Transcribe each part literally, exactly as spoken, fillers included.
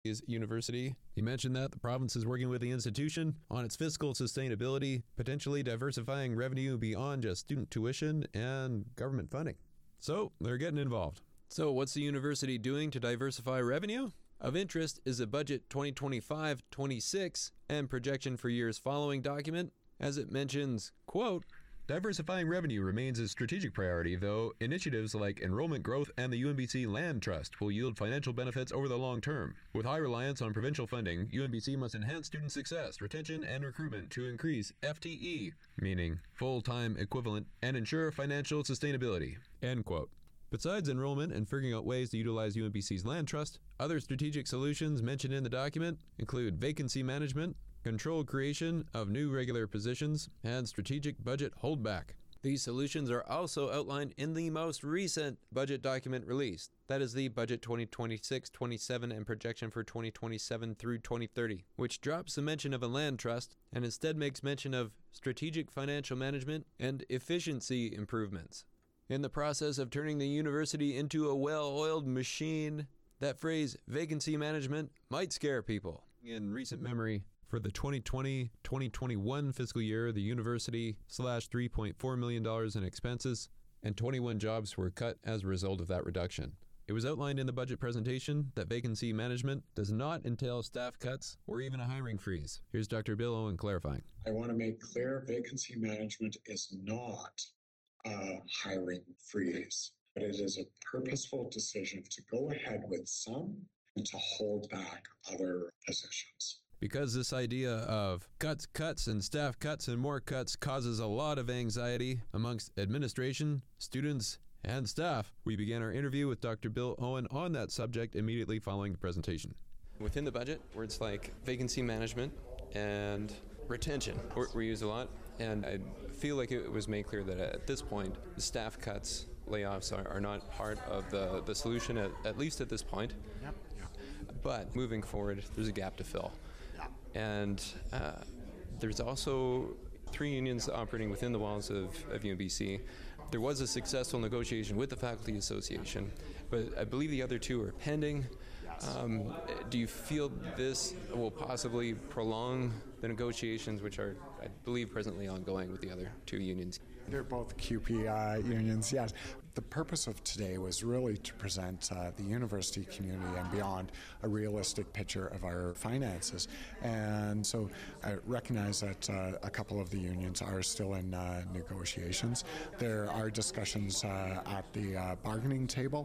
University. He mentioned that the province is working with the institution on its fiscal sustainability, potentially diversifying revenue beyond just student tuition and government funding. So they're getting involved. So what's the university doing to diversify revenue? Of interest is a budget twenty twenty-five twenty-six and projection for years following document, as it mentions, quote, diversifying revenue remains a strategic priority, though initiatives like enrollment growth and the U N B C Land Trust will yield financial benefits over the long term. With high reliance on provincial funding, U N B C must enhance student success, retention, and recruitment to increase F T E, meaning full-time equivalent, and ensure financial sustainability, end quote. Besides enrollment and figuring out ways to utilize U N B C's Land Trust, other strategic solutions mentioned in the document include vacancy management, controlled creation of new regular positions, and strategic budget holdback. These solutions are also outlined in the most recent budget document released. That is the Budget twenty twenty-six twenty-seven and projection for twenty twenty-seven through twenty thirty, which drops the mention of a land trust and instead makes mention of strategic financial management and efficiency improvements. In the process of turning the university into a well-oiled machine, that phrase, vacancy management, might scare people. In recent memory, for the twenty twenty twenty twenty-one fiscal year, the university slashed three point four million dollars in expenses, and twenty-one jobs were cut as a result of that reduction. It was outlined in the budget presentation that vacancy management does not entail staff cuts or even a hiring freeze. Here's Doctor Bill Owen clarifying. I want to make clear vacancy management is not a hiring freeze, but it is a purposeful decision to go ahead with some and to hold back other positions. Because this idea of cuts, cuts, and staff cuts and more cuts causes a lot of anxiety amongst administration, students, and staff, we began our interview with Doctor Bill Owen on that subject immediately following the presentation. Within the budget, words like vacancy management and retention were, were used a lot, and I feel like it was made clear that at this point, the staff cuts, layoffs are, are not part of the, the solution, at, at least at this point. Yep. Yep. But moving forward, there's a gap to fill. And uh, there's also three unions operating within the walls of, of U N B C. There was a successful negotiation with the Faculty Association, but I believe the other two are pending. Um, do you feel this will possibly prolong the negotiations, which are, I believe, presently ongoing with the other two unions? They're both Q P uh, unions, yes. The purpose of today was really to present uh, the university community and beyond a realistic picture of our finances. And so I recognize that uh, a couple of the unions are still in uh, negotiations. There are discussions uh, at the uh, bargaining table,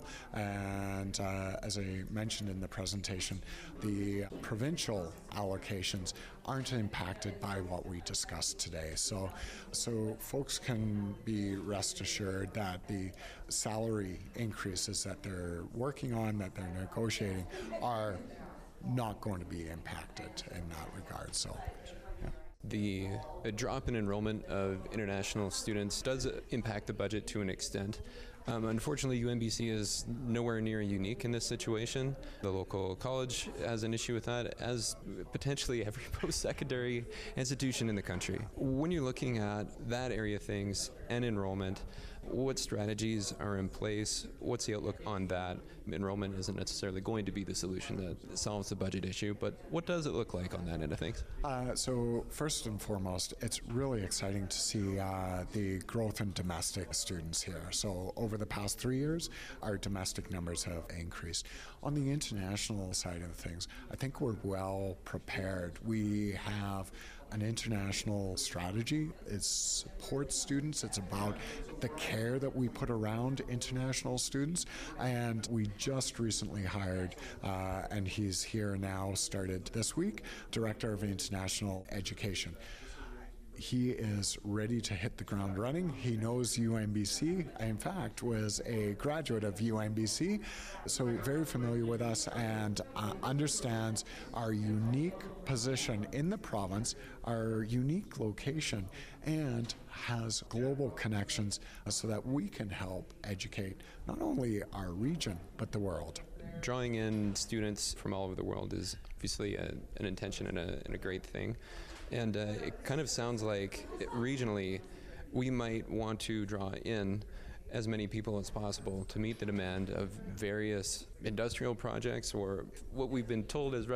and uh, as I mentioned in the presentation, the provincial allocations aren't impacted by what we discussed today. So, so folks can be rest assured that the salary increases that they're working on, that they're negotiating, are not going to be impacted in that regard. So, yeah. The, the drop in enrollment of international students does impact the budget to an extent. Um, unfortunately, U N B C is nowhere near unique in this situation. The local college has an issue with that, as potentially every post-secondary institution in the country. When you're looking at that area of things and enrollment, what strategies are in place? What's the outlook on that? Enrollment isn't necessarily going to be the solution that solves the budget issue, but what does it look like on that end of things? Uh, so first and foremost, it's really exciting to see uh, the growth in domestic students here. So over the past three years, our domestic numbers have increased. On the international side of things, I think we're well prepared. We have an international strategy. It supports students. It's about the care that we put around international students. And we just recently hired, uh, and he's here now, started this week, Director of International Education. He is ready to hit the ground running. He knows U N B C. In fact, was a graduate of U N B C, so very familiar with us and uh, understands our unique position in the province, our unique location, and has global connections so that we can help educate not only our region, but the world. Drawing in students from all over the world is obviously a, an intention and a, and a great thing. And uh, it kind of sounds like it, regionally we might want to draw in as many people as possible to meet the demand of various industrial projects or what we've been told as